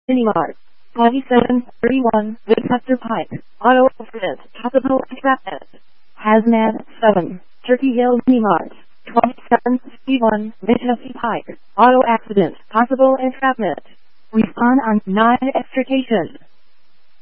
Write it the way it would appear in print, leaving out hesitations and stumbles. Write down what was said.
Minimart. 2731, Winchester Pike. Auto accident. Possible entrapment. Hazmat 7. Turkey Hill Minimart. 2761, Winchester Pike. Auto accident. Possible entrapment. Respond on 9 extrication.